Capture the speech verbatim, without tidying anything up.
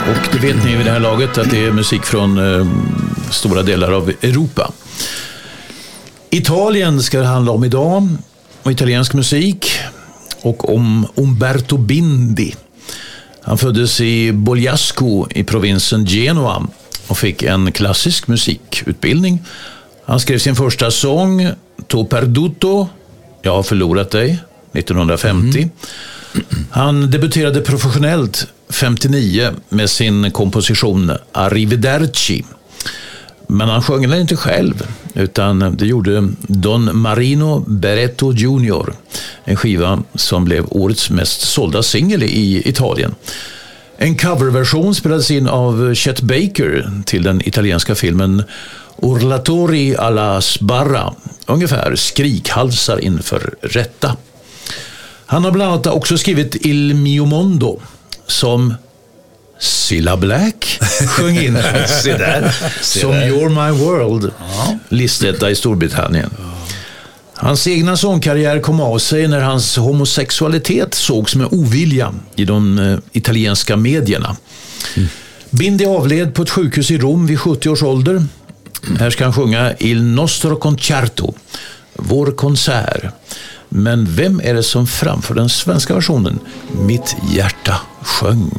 Och det vet ni vid det här laget att det är musik från eh, stora delar av Europa. Italien ska det handla om idag, och italiensk musik, och om Umberto Bindi. Han föddes i Bogliasco i provinsen Genoa och fick en klassisk musikutbildning. Han skrev sin första sång, T'ho perduto, jag har förlorat dig, nittonhundrafemtio. Mm. Han debuterade professionellt femtionio med sin komposition Arrivederci. Men han sjöng den inte själv, utan det gjorde Don Marino Beretto junior, en skiva som blev årets mest sålda singel i Italien. En coverversion spelades in av Chet Baker till den italienska filmen Urlatori alla sbarra, ungefär skrikhalsar inför rätta. Han har bland annat också skrivit Il mio mondo, som Cilla Black sjöng in se där, som You're My World, ja. Listetta i Storbritannien. Hans egna sångkarriär kom av sig när hans homosexualitet sågs med ovilja i de uh, italienska medierna. Mm. Bindi avled på ett sjukhus i Rom vid sjuttio års ålder. Mm. Här ska han sjunga Il nostro concerto, vår konsert. Men vem är det som framför den svenska versionen? Mitt hjärta sjöng.